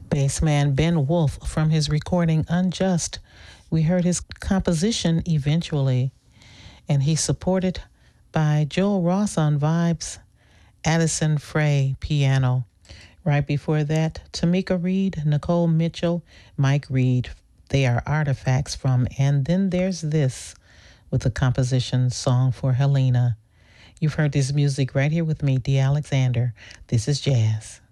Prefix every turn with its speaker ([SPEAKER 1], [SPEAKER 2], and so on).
[SPEAKER 1] Bassman Ben Wolf from his recording Unjust. We heard his composition Eventually, and he's supported by Joel Ross on vibes, Addison Frey piano. Right before that, Tamika Reed, Nicole Mitchell, Mike Reed. They are artifacts from And Then There's This with the composition Song for Helena. You've heard this music right here with me, Dee Alexander. This is Jazz.